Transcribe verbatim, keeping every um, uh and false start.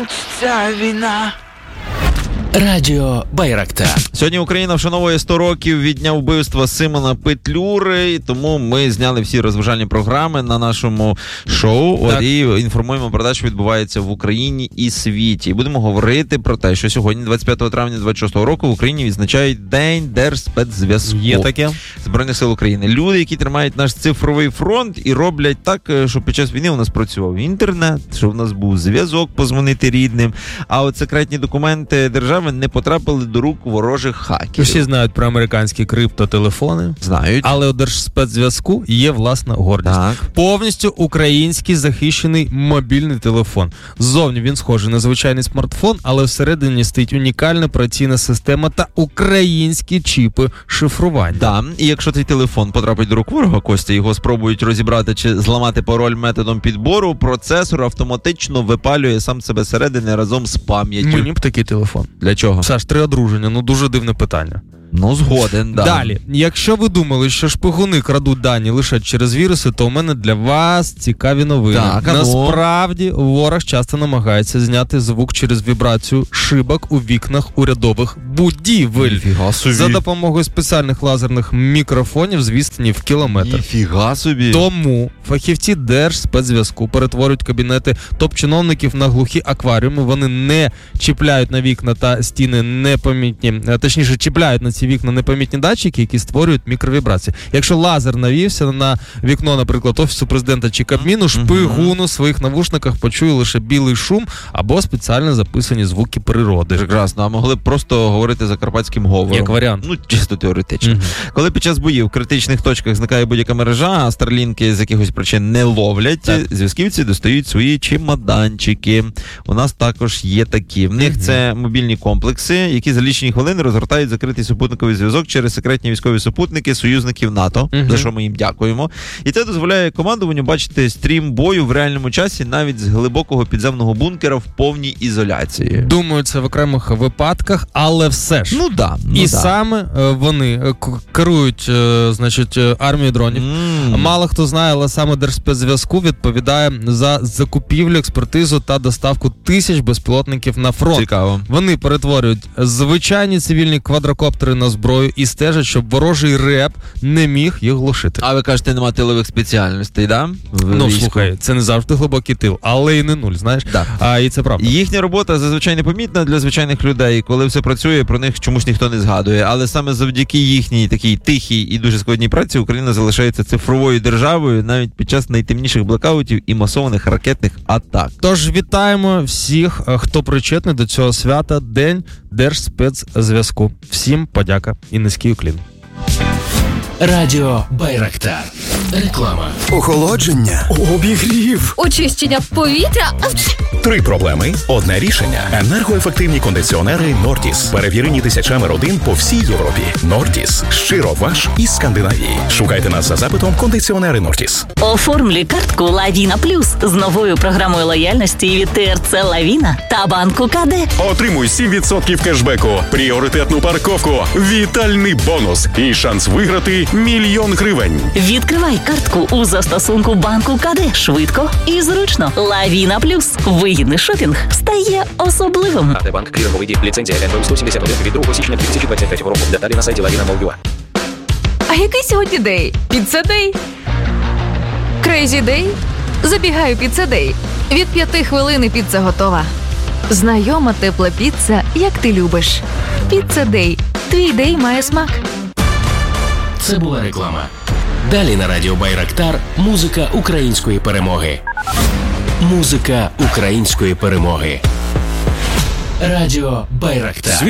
закінчиться війна. Радіо Байрактар. Сьогодні Україна вшановує сто років від дня вбивства Симона Петлюри, тому ми зняли всі розважальні програми на нашому шоу от, і інформуємо про те, що відбувається в Україні і світі. І будемо говорити про те, що сьогодні, двадцять п'ятого травня двадцять шостого року, в Україні відзначають День Держспецзв'язку. Є таке. Збройних сил України. Люди, які тримають наш цифровий фронт і роблять так, щоб під час війни у нас працював інтернет, щоб у нас був зв'язок, позвонити рідним, а от секретні документи держави не потрапили до рук ворожих хакерів. Всі знають про американські криптотелефони. Знають. Але у Держспецзв'язку є власна гордість. Так. Повністю український захищений мобільний телефон. Ззовні він схожий на звичайний смартфон, але всередині стоїть унікальна операційна система та українські чіпи шифрування. Так, і якщо твій телефон потрапить до рук ворога, Костя, його спробують розібрати чи зламати пароль методом підбору, процесор автоматично випалює сам себе зсередини разом з пам'яттю. Мені б такий телефон. Для чого? Саш, три одруження, ну дуже дивне питання. Ну, згоден, да. Далі, якщо ви думали, що шпигуни крадуть дані лише через віруси, то у мене для вас цікаві новини. Так, а ну? Насправді, ворог часто намагається зняти звук через вібрацію шибок у вікнах урядових будівель. Ніфіга собі. За допомогою спеціальних лазерних мікрофонів з відстані в кілометр. Ніфіга собі. Тому фахівці Держспецзв'язку перетворюють кабінети топ-чиновників на глухі акваріуми. Вони не чіпляють на вікна та стіни непомітні, точніше, чіпляють на ці вікна непомітні датчики, які створюють мікровібрації. Якщо лазер навівся на вікно, наприклад, Офісу Президента чи Кабміну, шпигун у своїх навушниках почує лише білий шум або спеціально записані звуки природи. Прекрасно, а могли б просто говорити закарпатським говором. Як варіант. Ну, чисто теоретично. Угу. Коли під час боїв в критичних точках зникає будь-яка мережа, а старлінки з якихось причин не ловлять, так. зв'язківці достають свої чемоданчики. У нас також є такі. В них угу. це мобільні комплекси, які за лічені хвилини розгортають закритий супутниковий зв'язок через секретні військові супутники союзників НАТО, угу. за що ми їм дякуємо. І це дозволяє командуванню бачити стрім бою в реальному часі навіть з глибокого підземного бункера в повній ізоляції. Думаю, це в окремих випадках, але все ж. Ну да. Ну, і да. саме вони керують, значить, армією дронів. Mm. Мало хто знає, але саме Держспецзв'язку відповідає за закупівлю, експертизу та доставку тисяч безпілотників на фронт. Цікаво. Вони перетворюють звичайні цивільні квадрокоптери на зброю і стежать, щоб ворожий реп не міг їх глушити. А ви кажете, нема тилових спеціальностей, да? В ну, війську. слухай, це не завжди глибокий тил, але і не нуль, знаєш? Да. А, і це правда. Їхня робота зазвичай непомітна для звичайних людей. Коли все працює, про них чомусь ніхто не згадує. Але саме завдяки їхній такій тихій і дуже складній праці Україна залишається цифровою державою навіть під час найтемніших блекаутів і масованих ракетних атак. Тож вітаємо всіх, хто причетний до цього свята, День Держспецзв'язку. Всім подяка і низький уклін. Радіо Байрактар. Реклама. Охолодження. Обігрів. Очищення повітря. Три проблеми. Одне рішення. Енергоефективні кондиціонери Нортіс. Перевірені тисячами родин по всій Європі. Нортіс. Щиро ваш із Скандинавії. Шукайте нас за запитом кондиціонери Нортіс. Оформлюй картку Лавіна Плюс з новою програмою лояльності від ТРЦ Лавіна та банку КД. Отримуй сім відсотків кешбеку, пріоритетну парковку, вітальний бонус і шанс виграти мільйон гривень. Відкривай картку у застосунку банку КД. Швидко і зручно. Лавіна Плюс. Вигідний шопінг стає особливим. АТ Банк, кліринговий дій, ліцензія ен ве ем сто сімдесят один від другого січня дві тисячі двадцять третього року. Деталі на сайті Лавіна Молдова. А який сьогодні день? Піца Дей? Крейзі Дей? Забігаю Піца Дей. Від п'яти хвилин піца готова. Знайома тепла піца, як ти любиш. Піца Дей. Твій дей має смак. Це була реклама. Далі на Радіо Байрактар музика української перемоги. Музика української перемоги. Радіо Байрактар.